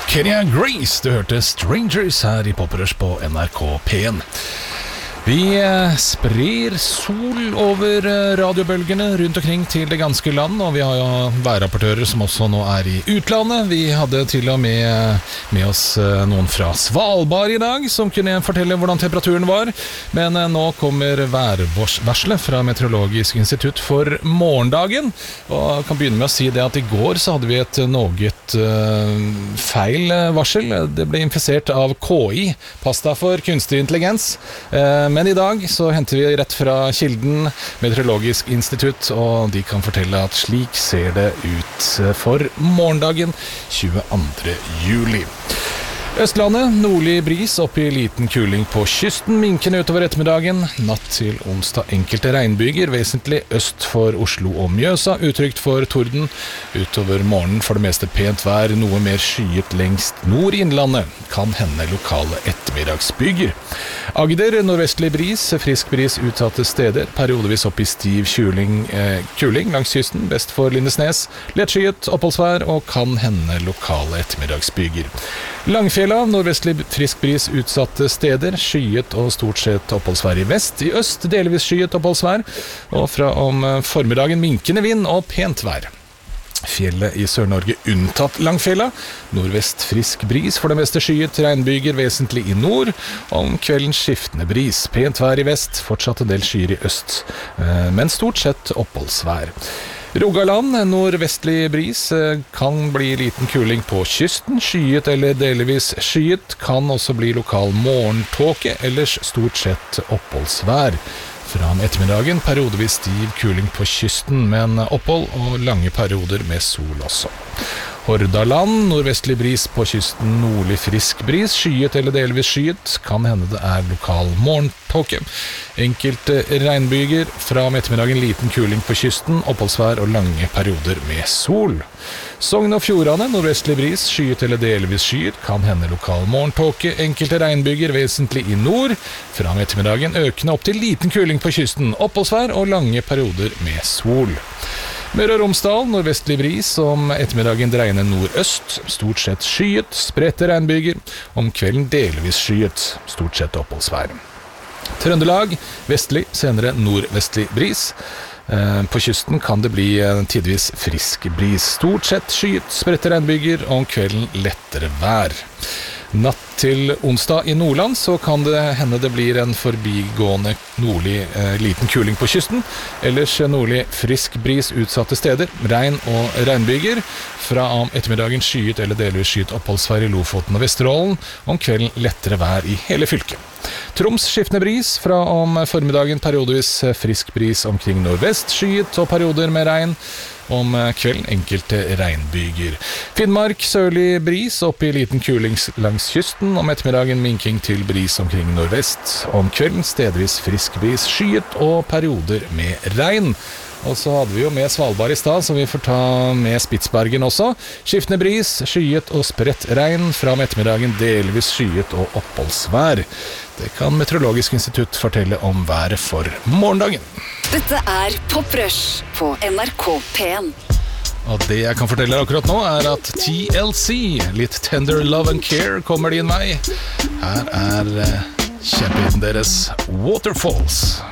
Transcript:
Kenya Grace, du hørte Strangers her I Poprush på NRK P1. Vi sprer sol over radiobølgene rundt omkring til det ganske land, og vi har jo værrapportører som også nå I utlandet. Vi hadde til og med oss noen fra Svalbard I dag, som kunne fortelle hvordan temperaturen var. Men nå kommer værvarselet fra Meteorologisk institutt for morgendagen, og jeg kan begynne med å si det at I går så hadde vi et noe feil varsel. Det ble infisert av KI, pasta for kunstig intelligens. Men I dag så henter vi rett fra kilden Meteorologisk institutt, og de kan fortelle at slik ser det ut for morgendagen 22. juli. Østlandet, nordlig bris opp I liten kuling på kysten, minkende utover ettermiddagen, natt til onsdag enkelte regnbyger, vesentlig øst for Oslo og Mjøsa, utrygt for torden, utover morgenen for det meste pent vær, noe mer skyet lengst nord I innlandet, kan hende lokale ettermiddagsbyger. Agder, nordvestlig bris, frisk bris utsatte steder, periodevis opp I stiv kuling langs kysten, vest for Lindesnes, lettskyet, oppholdsvær og kan hende lokale ettermiddagsbyger. Langfjella, nordvestlig frisk bris utsatte steder, skyet og stort sett oppholdsvær I vest, I øst delvis skyet oppholdsvær, og fra om formiddagen minkende vind og pent vær. Fjellet I Sør-Norge unntatt Langfjella, nordvest frisk bris, for det meste skyet, regnbyger vesentlig I nord, om kvelden skiftende bris, pent vær I vest, fortsatt en del skyer I øst, men stort sett oppholdsvær. Rogaland, nordvestlig bris, kan bli liten kuling på kysten, skyet eller delvis skyet, kan også bli lokal morgentåke, ellers stort sett oppholdsvær. Fra ettermiddagen periodevis stiv kuling på kysten, men opphold og lange perioder med sol også. Hordaland, nordvestlig bris på kysten, nordlig frisk bris, skyet eller delvis skyet, kan hende det lokal morgentåke. Enkelte regnbyger, fra ettermiddagen liten kuling på kysten, oppholdsvær og lange perioder med sol. Sogn og Fjordane, nordvestlig bris, skyet eller delvis skyet, kan hende lokal morgentåke, enkelte regnbyger vesentlig I nord, fra ettermiddagen økende opp til liten kuling på kysten, oppholdsvær og lange perioder med sol. Møre og Romsdal, nordvestlig bris, om ettermiddagen dreiende nordøst, stort sett skyet, spredte regnbyger, om kvelden delvis skyet, stort sett oppholdsvær. Trøndelag, vestlig, senere nordvestlig bris. På kysten kan det bli tidvis frisk bris, stort sett skyet, spredte regnbyger, og om kvelden lettere vær. Natt til onsdag I Nordland så kan det hende det blir en forbigående nordlig liten kuling på kysten, ellers nordlig frisk bris utsatte steder, regn og regnbyger, fra om ettermiddagen skyet eller delvis skyet oppholdsvær I Lofoten og Vesterålen, om kvelden lettere vær I hele fylket. Troms skiftende bris, fra om formiddagen periodevis frisk bris omkring nordvest, skyet og perioder med regn, om kvelden enkelte regnbyger. Finnmark sørlig bris opp I liten kuling langs kysten, om ettermiddagen minking til bris omkring nordvest, om kvelden stedvis frisk bris, skyet og perioder med regn. Og så hadde vi jo med Svalbard I stad, så vi får ta med Spitsbergen også. Skiftende bris, skyet og spredt regn, fra ettermiddagen delvis skyet og oppholdsvær. Det kan Meteorologisk institutt fortelle om været for morgendagen. Dette Poprush på NRK P1. Og det jeg kan fortelle akkurat nå at TLC, litt Tender Love and Care, kommer din vei. Her kjempehiten deres Waterfalls.